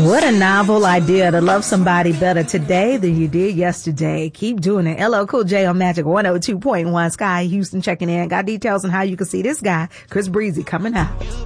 What a novel idea to love somebody better today than you did yesterday. Keep doing it. LL Cool J on Magic 102.1. Sky Houston checking in. Got details on how you can see this guy, Chris Breezy, coming out.